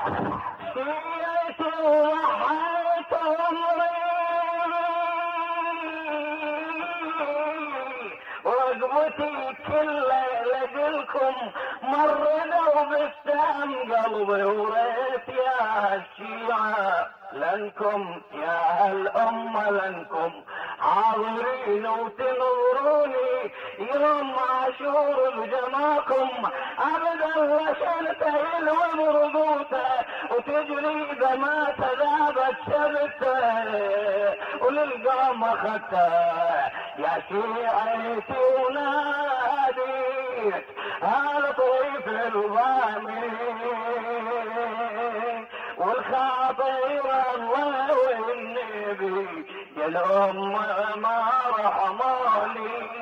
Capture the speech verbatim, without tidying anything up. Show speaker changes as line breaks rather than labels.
شيعتي وضحيت عمري ورقبتي كلها لجلكم مرضوا بالسام قلبي وريت يا الشيعة لنكم يا هالأمة لنكم حاضرين وتنظروني يوم عاشور بجماكم ابدا وشلته وبرضوته وتجري بما تذابت شبته وللقام اخذته يا شيعتي وناديت هذا طريف الضامي والخاطر الله والنبي يا الأمة ما